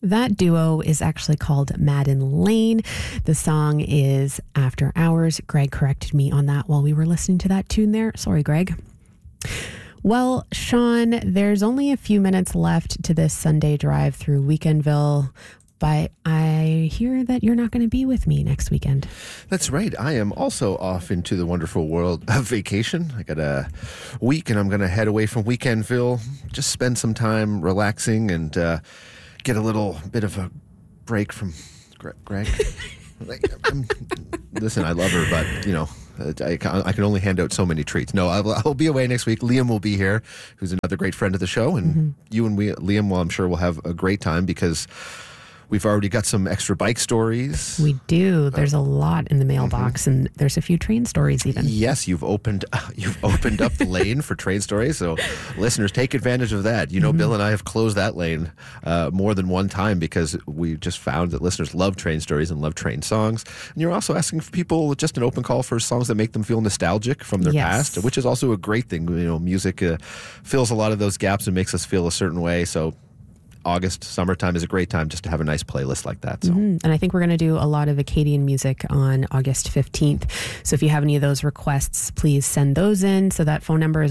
That duo is actually called Madden Lane. The song is After Hours. Greg corrected me on that while we were listening to that tune there. Sorry, Greg. Well, Sean, there's only a few minutes left to this Sunday drive through Weekendville, but I hear that you're not going to be with me next weekend. That's right. I am also off into the wonderful world of vacation. I got a week and I'm going to head away from Weekendville, just spend some time relaxing and get a little bit of a break from Greg. Listen, I love her, but, you know, I can only hand out so many treats. No, I'll be away next week. Liam will be here, who's another great friend of the show. And you and Liam, well, I'm sure we'll have a great time because we've already got some extra bike stories. We do. There's a lot in the mailbox, and there's a few train stories even. Yes, you've opened up the lane for train stories. So listeners, take advantage of that. You know, Bill and I have closed that lane more than one time because we just found that listeners love train stories and love train songs. And you're also asking for people just an open call for songs that make them feel nostalgic from their past, which is also a great thing. You know, music fills a lot of those gaps and makes us feel a certain way. So August, summertime is a great time just to have a nice playlist like that. So. And I think we're going to do a lot of Acadian music on August 15th. So if you have any of those requests, please send those in. So that phone number is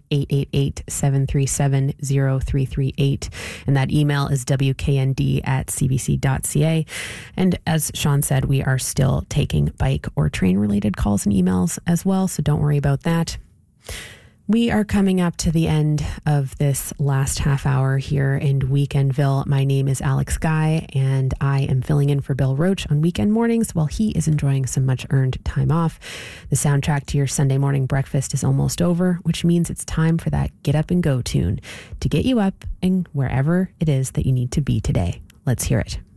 1-888-737-0338. And that email is wknd@cbc.ca. And as Sean said, we are still taking bike or train related calls and emails as well. So don't worry about that. We are coming up to the end of this last half hour here in Weekendville. My name is Alex Guy, and I am filling in for Bill Roach on weekend mornings while he is enjoying some much-earned time off. The soundtrack to your Sunday morning breakfast is almost over, which means it's time for that Get Up and Go tune to get you up and wherever it is that you need to be today. Let's hear it.